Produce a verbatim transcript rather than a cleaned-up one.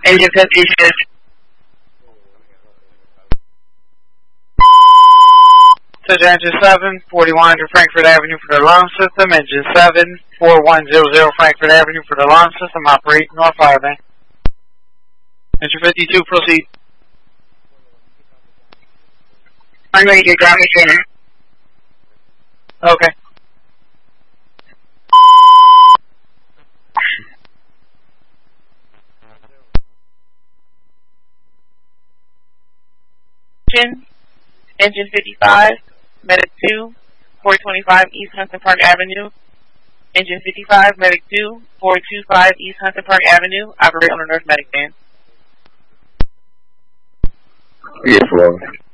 Engine fifty-six. To Engine seven, forty-one hundred Frankfurt Avenue for the alarm system. Engine seven, forty-one hundred Frankfurt Avenue for the alarm system. Operate North Firebay. Engine fifty-two, proceed. I'm ready to ground container. Okay. Engine, Engine fifty-five, Medic two, four twenty-five East Huntington Park Avenue. Engine fifty-five, Medic two, four twenty-five East Huntington Park Avenue. Operate on the North Medic van. Yes, Lord.